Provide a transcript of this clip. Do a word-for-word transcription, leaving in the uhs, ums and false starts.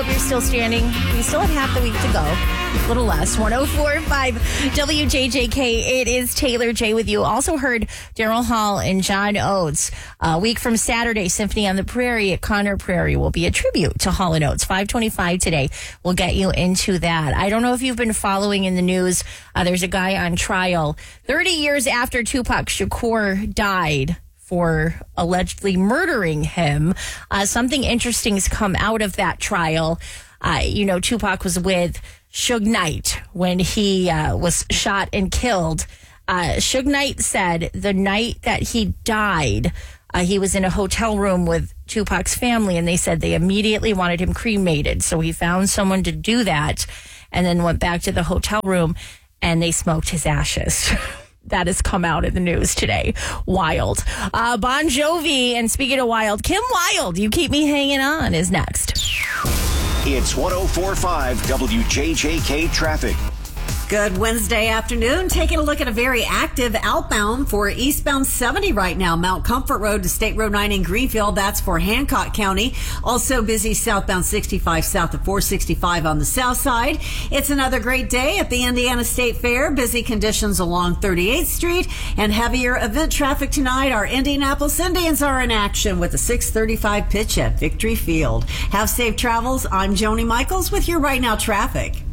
hope you're still standing. We still have half the week to go. A little less. one oh four point five W J J K. It is Taylor J with you. Also heard Daryl Hall and John Oates. A week from Saturday, Symphony on the Prairie at Conner Prairie will be a tribute to Hall and Oates. five twenty-five today. We'll get you into that. I don't know if you've been following in the news. Uh, there's a guy on trial thirty years after Tupac Shakur died for allegedly murdering him. Uh, something interesting has come out of that trial. Uh, you know, Tupac was with Suge Knight when he uh, was shot and killed. Uh, Suge Knight said the night that he died, uh, he was in a hotel room with Tupac's family, and they said they immediately wanted him cremated. So he found someone to do that and then went back to the hotel room, and they smoked his ashes. That has come out in the news today. Wild. Uh, Bon Jovi, and speaking of wild, Kim Wilde, You Keep Me Hanging On, is next. It's one oh four point five W J J K traffic. Good Wednesday afternoon. Taking a look at a very active outbound for eastbound seventy right now. Mount Comfort Road to State Road nine in Greenfield. That's for Hancock County. Also busy southbound sixty-five south of four sixty-five on the south side. It's another great day at the Indiana State Fair. Busy conditions along thirty-eighth Street and heavier event traffic tonight. Our Indianapolis Indians are in action with a six thirty-five pitch at Victory Field. Have safe travels. I'm Joni Michaels with your Right Now traffic.